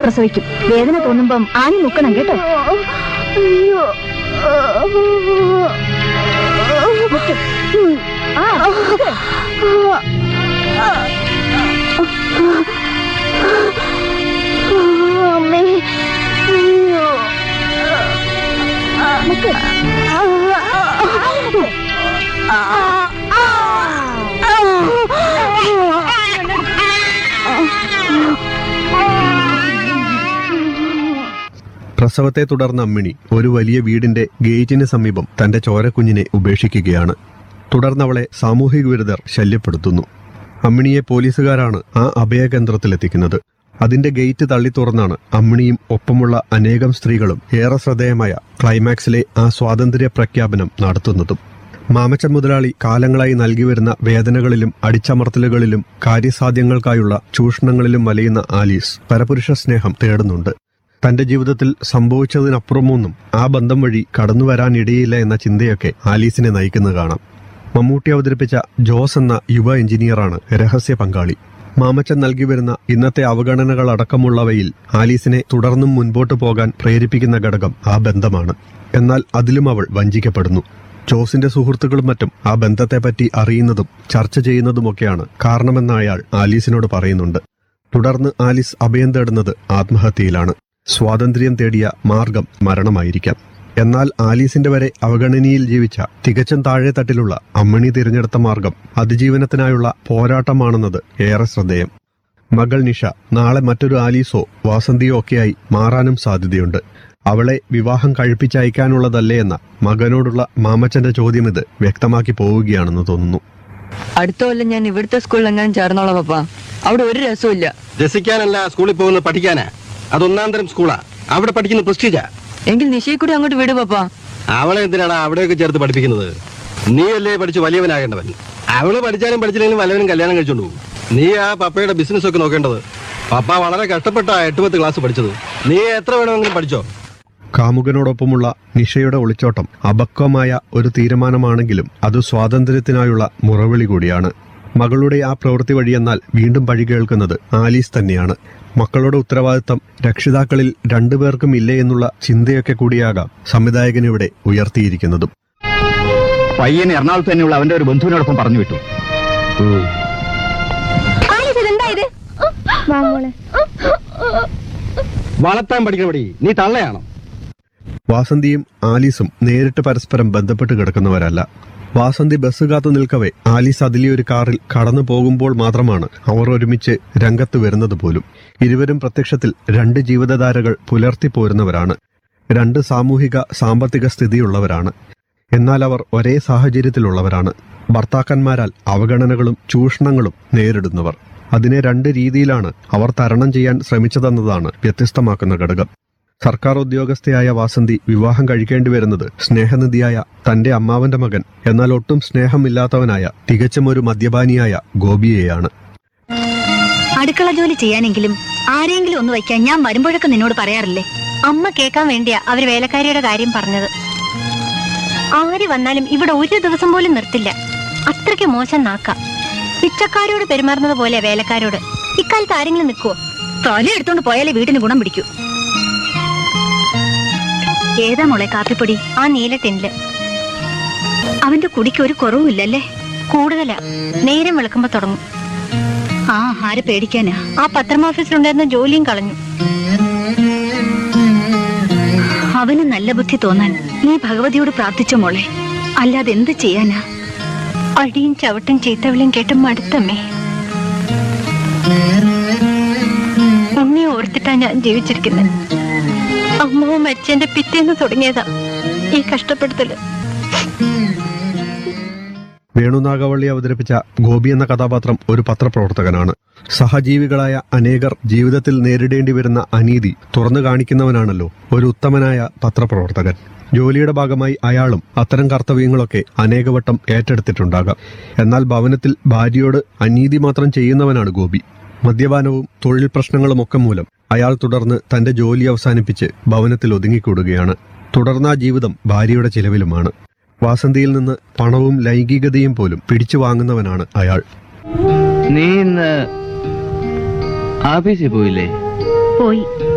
പ്രസവിക്കും. വേദന തോന്നുമ്പം ആണി മുക്കണം കേട്ടോ. അയ്യോ, അമ്മേ, അയ്യോ, മുക്ക്. പ്രസവത്തെ തുടർന്ന് അമ്മിണി ഒരു വലിയ വീടിന്റെ ഗേറ്റിന് സമീപം തന്റെ ചോരക്കുഞ്ഞിനെ ഉപേക്ഷിക്കുകയാണ്. തുടർന്ന് അവളെ സാമൂഹിക വിരുദ്ധർ ശല്യപ്പെടുത്തുന്നു. അമ്മിണിയെ പോലീസുകാരാണ് ആ അഭയകേന്ദ്രത്തിലെത്തിക്കുന്നത്. അതിന്റെ ഗേറ്റ് തള്ളി തുറന്നാണ് അമ്മിണിയും ഒപ്പമുള്ള അനേകം സ്ത്രീകളും ഏറെ ശ്രദ്ധേയമായ ക്ലൈമാക്സിലെ ആ സ്വാതന്ത്ര്യ പ്രഖ്യാപനം നടത്തുന്നതും. മാമച്ചൻ മുതലാളി കാലങ്ങളായി നൽകിവരുന്ന വേദനകളിലും അടിച്ചമർത്തലുകളിലും കാര്യസാധ്യങ്ങൾക്കായുള്ള ചൂഷണങ്ങളിലും വലയുന്ന ആലീസ് പരപുരുഷ സ്നേഹം തേടുന്നുണ്ട്. തന്റെ ജീവിതത്തിൽ സംഭവിച്ചതിനപ്പുറമൊന്നും ആ ബന്ധം വഴി കടന്നുവരാനിടയില്ല എന്ന ചിന്തയൊക്കെ ആലീസിനെ നയിക്കുന്നത് കാണാം. മമ്മൂട്ടി അവതരിപ്പിച്ച ജോസ് എന്ന യുവ എഞ്ചിനീയറാണ് രഹസ്യ പങ്കാളി. മാമച്ചൻ നൽകി വരുന്ന ഇന്നത്തെ അവഗണനകളടക്കമുള്ളവയിൽ ആലീസിനെ തുടർന്നും മുൻപോട്ട് പോകാൻ പ്രേരിപ്പിക്കുന്ന ഘടകം ആ ബന്ധമാണ്. എന്നാൽ അതിലും അവൾ വഞ്ചിക്കപ്പെടുന്നു. ജോസിന്റെ സുഹൃത്തുക്കളും മറ്റും ആ ബന്ധത്തെപ്പറ്റി അറിയുന്നതും ചർച്ച ചെയ്യുന്നതുമൊക്കെയാണ് കാരണമെന്ന് അയാൾ ആലീസിനോട് പറയുന്നുണ്ട്. തുടർന്ന് ആലീസ് അഭയം തേടുന്നത് ആത്മഹത്യയിലാണ്. സ്വാതന്ത്ര്യം തേടിയ മാർഗം മരണമായിരിക്കാം. എന്നാൽ ആലീസിന്റെ വരെ അവഗണനയിൽ ജീവിച്ച തികച്ചും താഴെത്തട്ടിലുള്ള അമ്മിണി തിരഞ്ഞെടുത്ത മാർഗം അതിജീവനത്തിനായുള്ള പോരാട്ടമാണെന്നത് ഏറെ ശ്രദ്ധേയം. മകൾ നിഷ നാളെ മറ്റൊരു ആലീസോ വാസന്തിയോ ഒക്കെയായി മാറാനും സാധ്യതയുണ്ട്. അവളെ വിവാഹം കഴിപ്പിച്ചയക്കാനുള്ളതല്ലേ എന്ന മകനോടുള്ള മാമച്ചന്റെ ചോദ്യം ഇത് വ്യക്തമാക്കി പോവുകയാണെന്ന് തോന്നുന്നു. അടുത്ത കൊല്ലം ഞാൻ ഇവിടുത്തെ സ്കൂളിൽ എങ്ങനെ ചേർന്നോളാം പപ്പ. അവിടെ ഒരു രസമില്ല. രസിക്കാനല്ല സ്കൂളിൽ പോകുന്നത്, പഠിക്കാനാ. അതൊന്നാം തരം സ്കൂളാ. അവിടെ പഠിക്കുന്ന പ്രസ്റ്റീജാ. എങ്കിൽ നിശയെ കൂടി അങ്ങോട്ട് വിട് പപ്പ. അവളെ എന്തിനാണ് അവിടെയൊക്കെ ചേർത്ത് പഠിപ്പിക്കുന്നത്? നീയല്ലേ പഠിച്ച് വലിയവനാകേണ്ടവൻ. അവള് പഠിച്ചാലും പഠിച്ചില്ലെങ്കിലും വല്ലവനും കല്യാണം കഴിച്ചോണ്ടു പോകും. നീ ആ പപ്പയുടെ ബിസിനസ് ഒക്കെ നോക്കേണ്ടത്. പപ്പ വളരെ കഷ്ടപ്പെട്ട 8-10 ക്ലാസ് പഠിച്ചത്. നീ എത്ര വേണമെങ്കിലും പഠിച്ചോ. കാമുകനോടൊപ്പമുള്ള നിഷയുടെ ഒളിച്ചോട്ടം അപക്വമായ ഒരു തീരുമാനമാണെങ്കിലും അത് സ്വാതന്ത്ര്യത്തിനായുള്ള മുറവിളി കൂടിയാണ്. മകളുടെ ആ പ്രവൃത്തി വഴിയെന്നാൽ വീണ്ടും പഴി കേൾക്കുന്നത് ആലീസ് തന്നെയാണ്. മക്കളുടെ ഉത്തരവാദിത്തം രക്ഷിതാക്കളിൽ രണ്ടുപേർക്കും ഇല്ലേ എന്നുള്ള ചിന്തയൊക്കെ കൂടിയാകാം സംവിധായകനിവിടെ ഉയർത്തിയിരിക്കുന്നതും. പയ്യനെ എറണാകുളത്ത് തന്നെയുള്ള അവന്റെ ഒരു ബന്ധുവിനോടൊപ്പം പറഞ്ഞു വിട്ടു. വളർത്താൻ പഠിക്കണപടി. നീ തള്ളയാണോ? വാസന്തിയും ആലീസും നേരിട്ട് പരസ്പരം ബന്ധപ്പെട്ട് കിടക്കുന്നവരല്ല. വാസന്തി ബസ് കാത്തു നിൽക്കവേ ആലീസ് അതിലെ ഒരു കാറിൽ കടന്നു പോകുമ്പോൾ മാത്രമാണ് അവർ ഒരുമിച്ച് രംഗത്ത് വരുന്നത് പോലും. ഇരുവരും പ്രത്യക്ഷത്തിൽ 2 ജീവിതധാരകൾ പുലർത്തിപ്പോരുന്നവരാണ്. 2 സാമൂഹിക സാമ്പത്തിക സ്ഥിതിയുള്ളവരാണ്. എന്നാൽ അവർ ഒരേ സാഹചര്യത്തിലുള്ളവരാണ്. ഭർത്താക്കന്മാരാൽ അവഗണനകളും ചൂഷണങ്ങളും നേരിടുന്നവർ. അതിനെ 2 രീതിയിലാണ് അവർ തരണം ചെയ്യാൻ ശ്രമിച്ചതെന്നതാണ് വ്യത്യസ്തമാക്കുന്ന ഘടകം. സർക്കാർ ഉദ്യോഗസ്ഥയായ വാസന്തി വിവാഹം കഴിക്കേണ്ടി വരുന്നത് സ്നേഹനിധിയായ തന്റെ അമ്മാവന്റെ മകൻ, എന്നാൽ ഒട്ടും സ്നേഹമില്ലാത്തവനായ തികച്ചും ഒരു മദ്യപാനിയായ ഗോപിയെയാണ്. അടുക്കള ജോലി ചെയ്യാനെങ്കിലും ആരെങ്കിലും ഒന്ന് വയ്ക്കാൻ ഞാൻ വരുമ്പോഴൊക്കെ നിന്നോട് പറയാറില്ലേ? അമ്മ കേൾക്കാൻ വേണ്ടിയാ അവര് വേലക്കാരിയുടെ കാര്യം പറഞ്ഞത്. ആര് വന്നാലും ഇവിടെ ഒരു ദിവസം പോലും നിർത്തില്ല. അത്രയ്ക്ക് മോശം നാക്ക. പിച്ചക്കാരോട് പെരുമാറുന്നത് പോലെ വേലക്കാരോട്. ഇക്കാലത്ത് ആരെങ്കിലും നിൽക്കുവോ? തല എടുത്തോണ്ട് പോയാലേ വീടിന് ഗുണം പിടിക്കൂ. ഏതാ മോളെ കാപ്പിപ്പൊടി? ആ നീല ടിന്നില്. അവന്റെ കുടിക്ക് ഒരു കുറവുമില്ലല്ലേ? കൂടുതലാ. നേരം വിളക്കുമ്പോ തുടങ്ങും. ആ ആരെ പേടിക്കാനാ? ആ പത്രം ഓഫീസിലുണ്ടായിരുന്ന ജോലിയും കളഞ്ഞു. അവന് നല്ല ബുദ്ധി തോന്നാൻ നീ ഭഗവതിയോട് പ്രാർത്ഥിച്ച മോളെ. അല്ലാതെ എന്ത് ചെയ്യാനാ? അടിയും ചവിട്ടും ചീത്തവിളിയും കേട്ട് മടുത്തമ്മേ. ഉണ്ണിയെ ഓർത്തിട്ടാ ഞാൻ ജീവിച്ചിരിക്കുന്നത്. അമ്മാവും മരിച്ചെന്റെ പിറ്റേന്ന് തുടങ്ങിയതാ ഈ കഷ്ടപ്പെടുത്തല്. വേണുനാഗവള്ളി അവതരിപ്പിച്ച ഗോപി എന്ന കഥാപാത്രം ഒരു പത്രപ്രവർത്തകനാണ്. സഹജീവികളായ അനേകർ ജീവിതത്തിൽ നേരിടേണ്ടി വരുന്ന അനീതി തുറന്നു കാണിക്കുന്നവനാണല്ലോ ഒരു ഉത്തമനായ പത്രപ്രവർത്തകൻ. ജോലിയുടെ ഭാഗമായി അയാളും അത്തരം കർത്തവ്യങ്ങളൊക്കെ അനേകവട്ടം ഏറ്റെടുത്തിട്ടുണ്ടാകാം. എന്നാൽ ഭവനത്തിൽ ഭാര്യയോട് അനീതി മാത്രം ചെയ്യുന്നവനാണ് ഗോപി. മദ്യപാനവും തൊഴിൽ പ്രശ്നങ്ങളുമൊക്കെ മൂലം അയാൾ തുടർന്ന് തന്റെ ജോലി അവസാനിപ്പിച്ച് ഭവനത്തിൽ ഒതുങ്ങിക്കൂടുകയാണ്. തുടർന്ന് ആ ജീവിതം ഭാര്യയുടെ ചിലവിലുമാണ്. വാസന്തിയിൽ നിന്ന് പണവും ലൈംഗികതയും പോലും പിടിച്ചു വാങ്ങുന്നവനാണ് അയാൾ. നീ ഇന്ന് ആഫീസിൽ പോയില്ലേ? പോയി.